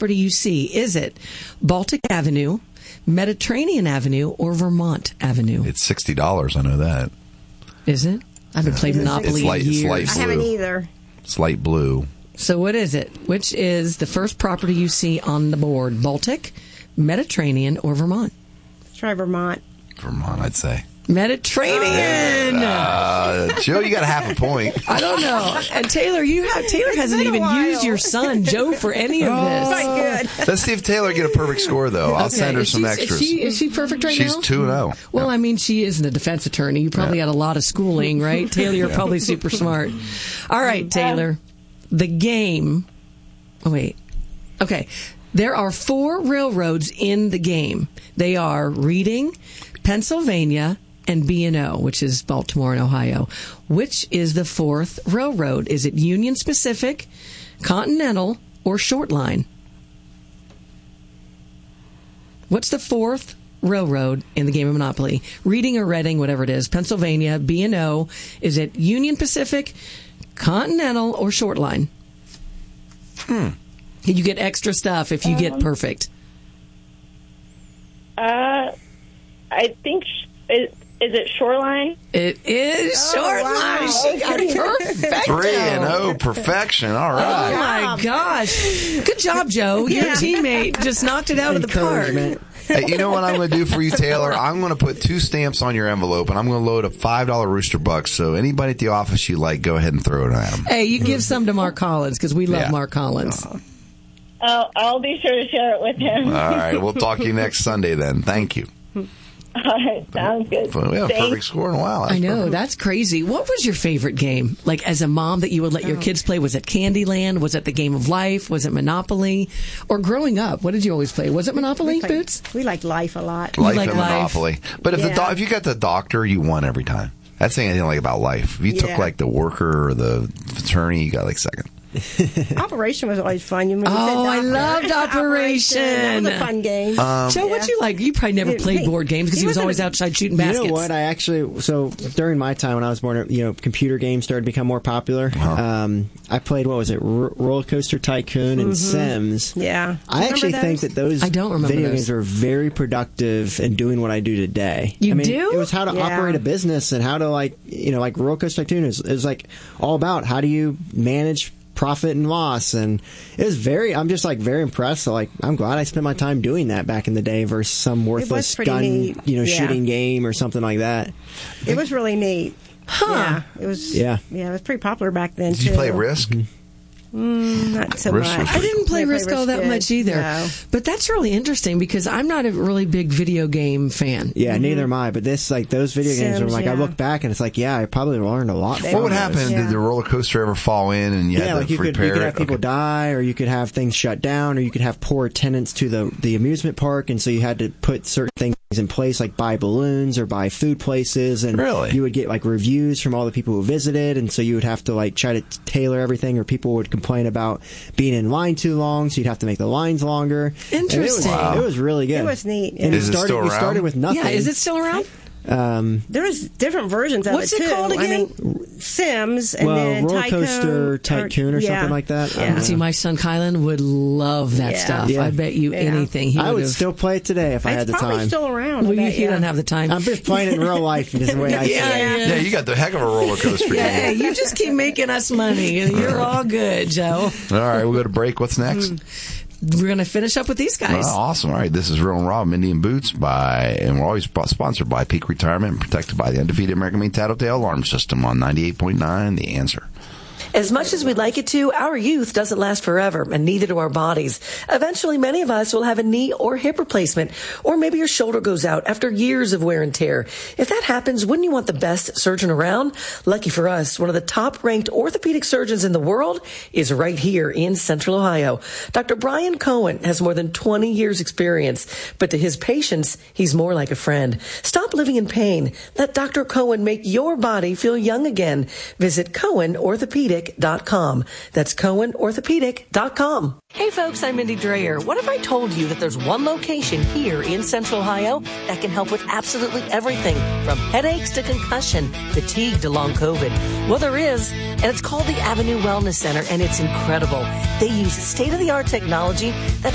property you see. Is it Baltic Avenue, Mediterranean Avenue, or Vermont Avenue? It's $60. I know that. Is it? I haven't played Monopoly in years. It's light blue. I haven't either. It's light blue. So what is it? Which is the first property you see on the board? Baltic, Mediterranean, or Vermont? Let's try Vermont. Vermont, I'd say. Mediterranean. Joe, you got half a point. I don't know. And Taylor hasn't even used your son, Joe, for any of this. Quite good. Let's see if Taylor get a perfect score, though. I'll send her some extras. Is she perfect right She's now? 2-0. Well, I mean, she isn't a defense attorney. You probably had a lot of schooling, right? Taylor, you're probably super smart. All right, Taylor. The game. Oh, wait. Okay. There are 4 railroads in the game. They are Reading, Pennsylvania, and B&O, which is Baltimore and Ohio. Which is the 4th railroad? Is it Union Pacific, Continental, or Short Line? What's the 4th railroad in the game of Monopoly? Reading or Reading, whatever it is. Pennsylvania, B&O. Is it Union Pacific, Continental, or Short Line? You get extra stuff if you get perfect. I think is it Shoreline? It is Shoreline. She got perfect. 3-0, perfection. All right. Oh my gosh! Good job, Joe. Your teammate just knocked it out of the park. Hey, you know what I'm going to do for you, Taylor? I'm going to put 2 stamps on your envelope, and I'm going to load a $5 Rooster Bucks. So anybody at the office you like, go ahead and throw it at them. Hey, you give some to Mark Collins because we love Mark Collins. I'll be sure to share it with him. All right. We'll talk to you next Sunday then. Thank you. All right. Sounds good. Well, we have a perfect score in a while. I know. That's crazy. What was your favorite game? Like, as a mom that you would let your kids play? Was it Candyland? Was it the Game of Life? Was it Monopoly? Or growing up, what did you always play? Was it Monopoly, Boots? We liked Life a lot. Life and Monopoly. But if you got the doctor, you won every time. That's saying anything like about Life. If you took like the worker or the attorney, you got like second. Operation was always fun. I loved Operation. That was a fun game. Joe, what'd you like? You probably never played board games because he was always outside shooting baskets. You know what? I actually, during my time when I was born, computer games started to become more popular. I played, Roller Coaster Tycoon and Sims. Yeah. I actually think that those video games are very productive in doing what I do today. Do? It was how to operate a business and how to like Roller Coaster Tycoon is like all about how do you manage profit and loss, and it was I'm just like very impressed. So like I'm glad I spent my time doing that back in the day versus some worthless gun shooting game or something like that. It was really neat. Yeah, it was. Yeah, it was pretty popular back then. Did you play Risk? Not so much. I didn't play Risk all that much either. No. But that's really interesting because I'm not a really big video game fan. Yeah, neither am I. But those video games are like, I look back and it's like, I probably learned a lot. What would happen? Did the roller coaster ever fall in and you had to repair it? You could have people die, or you could have things shut down, or you could have poor attendance to the amusement park, and so you had to put certain things in place, like buy balloons or buy food places, and you would get like reviews from all the people who visited, and so you would have to like try to tailor everything, or people would complain about being in line too long, so you'd have to make the lines longer. Interesting. It was really good. It was neat. And is it still around? We started with nothing. Yeah, is it still around? There was different versions of What's it too. it called again? Sims and then Roller Coaster Tycoon or something like that. Yeah. See, my son Kylan would love that stuff. Yeah. I bet you anything. I would still play it today if I had the time. It's probably still around. Well, you don't have the time. I'm just playing it in real life. Is the way I see it. Yeah, you got the heck of a roller coaster. Yeah, you just keep making us money, and you're all good, Joe. All right, we'll go to break. What's next? We're going to finish up with these guys. Oh, awesome. All right, this is Real and Rob, Indian Boots, and we're always sponsored by Peak Retirement and protected by the undefeated American-made Tattletale Alarm System on 98.9 The Answer. As much as we'd like it to, our youth doesn't last forever, and neither do our bodies. Eventually, many of us will have a knee or hip replacement, or maybe your shoulder goes out after years of wear and tear. If that happens, wouldn't you want the best surgeon around? Lucky for us, one of the top-ranked orthopedic surgeons in the world is right here in Central Ohio. Dr. Brian Cohen has more than 20 years' experience, but to his patients, he's more like a friend. Stop living in pain. Let Dr. Cohen make your body feel young again. Visit CohenOrthopedic.com. That's CohenOrthopedic.com. Hey folks, I'm Mindy Dreyer. What if I told you that there's one location here in Central Ohio that can help with absolutely everything from headaches to concussion, fatigue to long COVID? Well, there is, and it's called the Avenue Wellness Center, and it's incredible. They use state-of-the-art technology that